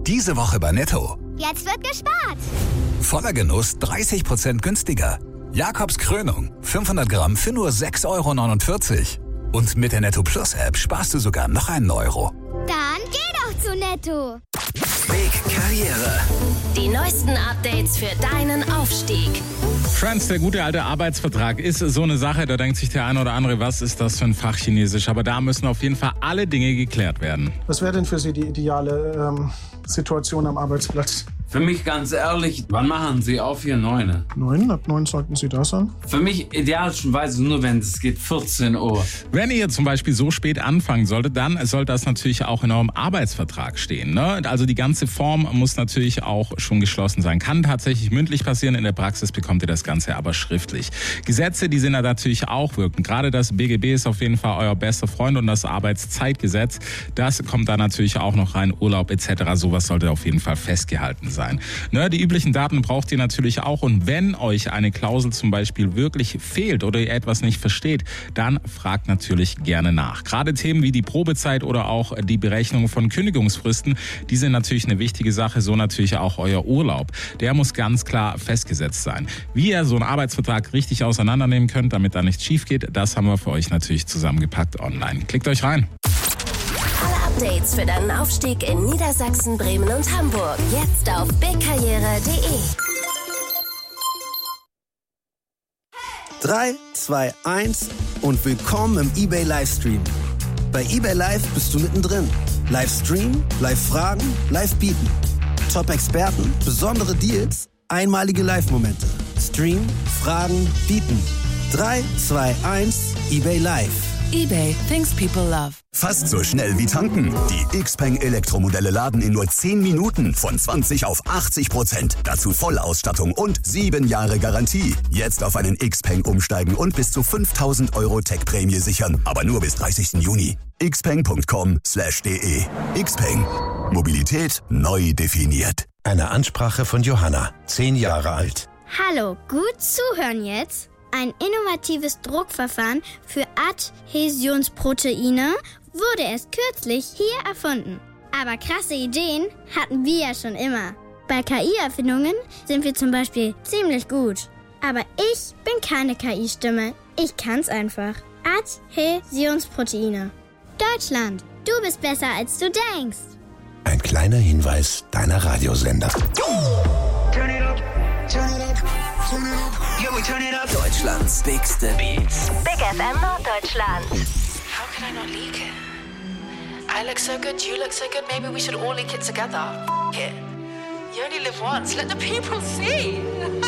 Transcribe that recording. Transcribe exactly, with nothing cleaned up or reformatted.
Diese Woche bei Netto. Jetzt wird gespart. Voller Genuss dreißig Prozent günstiger. Jakobs Krönung, fünfhundert Gramm für nur sechs Euro neunundvierzig. Und mit der Netto Plus App sparst du sogar noch einen Euro. Dann geh doch zu Netto. Big Karriere. Die neuesten Updates für deinen Aufstieg. Friends, der gute alte Arbeitsvertrag ist so eine Sache, da denkt sich der eine oder andere, was ist das für ein Fachchinesisch? Aber da müssen auf jeden Fall alle Dinge geklärt werden. Was wäre denn für Sie die ideale ähm, Situation am Arbeitsplatz? Für mich ganz ehrlich, wann machen Sie auf hier neun? Neun? Ab neun sollten Sie da sein. Für mich idealerweise nur, wenn es geht, vierzehn Uhr. Wenn ihr zum Beispiel so spät anfangen solltet, dann soll das natürlich auch in eurem Arbeitsvertrag stehen. Ne? Also die ganze Form muss natürlich auch schon geschlossen sein. Kann tatsächlich mündlich passieren, in der Praxis bekommt ihr das Ganze aber schriftlich. Gesetze, die sind da natürlich auch wirken. Gerade das B G B ist auf jeden Fall euer bester Freund und das Arbeitszeitgesetz, das kommt da natürlich auch noch rein, Urlaub et cetera. Sowas sollte auf jeden Fall festgehalten sein. Ne, die üblichen Daten braucht ihr natürlich auch und wenn euch eine Klausel zum Beispiel wirklich fehlt oder ihr etwas nicht versteht, dann fragt natürlich gerne nach. Gerade Themen wie die Probezeit oder auch die Berechnung von Kündigungsfristen, die sind natürlich eine wichtige Sache, so natürlich auch euer Urlaub. Der muss ganz klar festgesetzt sein. Wie ihr so einen Arbeitsvertrag richtig auseinandernehmen könnt, damit da nichts schief geht, das haben wir für euch natürlich zusammengepackt online. Klickt euch rein. Updates für deinen Aufstieg in Niedersachsen, Bremen und Hamburg. Jetzt auf big karriere punkt de. drei, zwei, eins und willkommen im eBay Livestream. Bei eBay Live bist du mittendrin. Livestream, Live-Fragen, Live-Bieten. Top-Experten, besondere Deals, einmalige Live-Momente. Stream, Fragen, Bieten. drei, zwei, eins, eBay Live. eBay, things people love. Fast so schnell wie tanken. Die Xpeng Elektromodelle laden in nur zehn Minuten von zwanzig auf achtzig Prozent. Dazu Vollausstattung und sieben Jahre Garantie. Jetzt auf einen Xpeng umsteigen und bis zu fünftausend Euro Tech-Prämie sichern. Aber nur bis dreißigsten Juni. xpeng punkt com slash de. Xpeng. Mobilität neu definiert. Eine Ansprache von Johanna, zehn Jahre alt. Hallo, gut zuhören jetzt. Ein innovatives Druckverfahren für Adhäsionsproteine wurde erst kürzlich hier erfunden. Aber krasse Ideen hatten wir ja schon immer. Bei K I-Erfindungen sind wir zum Beispiel ziemlich gut. Aber ich bin keine K I-Stimme. Ich kann's einfach. Adhäsionsproteine. Deutschland, du bist besser, als du denkst. Ein kleiner Hinweis deiner Radiosender. Turn it up, turn it up, turn it up. Yeah, we turn it up. Deutschlands bigste Beats. Big F M Norddeutschland. How can I not leak it? I look so good, you look so good, maybe we should all link it together. F- it. You only live once, let the people see.